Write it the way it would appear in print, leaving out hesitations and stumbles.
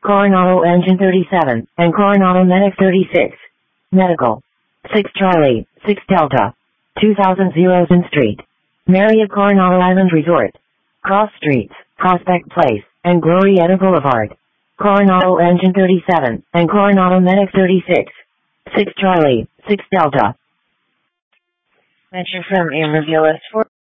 Coronado Engine 37, and Coronado Medic 36. Medical. 6 Charlie, 6 Delta. 2000 Zen Street. Marriott Coronado Island Resort. Cross Streets, Prospect Place, and Glorieta Boulevard. Coronado Engine 37, and Coronado Medic 36. 6 Charlie, 6 Delta. Mention from Amarillo for